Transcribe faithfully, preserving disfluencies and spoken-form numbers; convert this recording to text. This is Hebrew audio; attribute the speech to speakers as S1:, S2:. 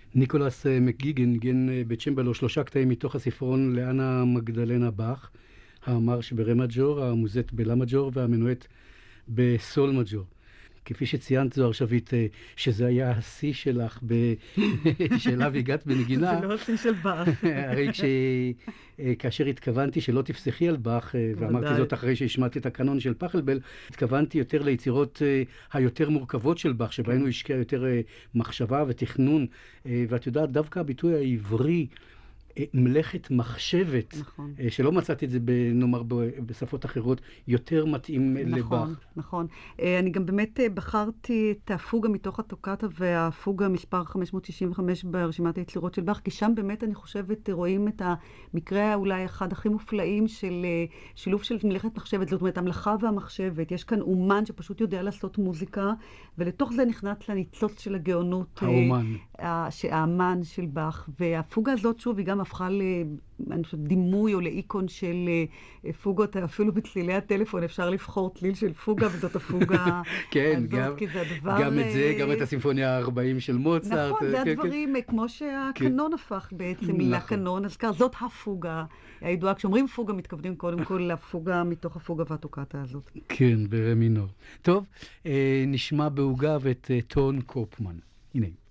S1: ניקולס מקגיגן ניגן בצ'מבלו שלושה קטעים מתוך הספרון לאנה מגדלנה באך, המרש ברא מג'ור, המוזט בלה מג'ור והמנואט בסול מג'ור. כפי שציינת זוהר שביט, שזה היה השיא שלך שאליו הגעת בנגינה.
S2: זה לא השיא של באך.
S1: הרי כאשר התכוונתי שלא תפסחי על באך, ואמרתי זאת אחרי שהשמעתי את הקנון של פחלבל, התכוונתי יותר ליצירות היותר מורכבות של באך, שבהן הוא השקיע יותר מחשבה ותכנון, ואת יודעת, דווקא הביטוי העברי, מלאכת מחשבת,
S2: נכון.
S1: שלא מצאתי את זה, נאמר, בשפות אחרות, יותר מתאים
S2: נכון,
S1: לבאך.
S2: נכון, נכון. אני גם באמת בחרתי את הפוגה מתוך הטוקטה, והפוגה מספר חמש מאות שישים וחמש ברשימת היצירות של באך, כי שם באמת אני חושבת, רואים את המקרה אולי אחד הכי מופלאים של שילוב של מלאכת מחשבת, זאת אומרת, המלאכה והמחשבת. יש כאן אומן שפשוט יודע לעשות מוזיקה, ולתוך זה נכנס לניצוץ של הגאונות.
S1: האומן.
S2: האמן של באך. והפוגה הזאת, שוב, היא גם הפכה לדימוי או לאיקון של פוגות, אפילו בצלילי הטלפון אפשר לבחור צליל של פוגה, וזאת הפוגה
S1: כן,
S2: הזאת,
S1: גם,
S2: כי זה הדבר...
S1: גם את זה, גם את הסימפוניה ה-ארבעים של מוצרט.
S2: נכון, זה
S1: כן,
S2: הדברים,
S1: כן.
S2: כמו שהקנון הפך בעצם
S1: נכון.
S2: לקנון, אז כך, זאת הפוגה הידועה. כשאומרים פוגה, מתכוונים קודם כל לפוגה מתוך הפוגה והטוקטה הזאת.
S1: כן, ברמינור. טוב, נשמע בעוגב את טון קופמן. הנה.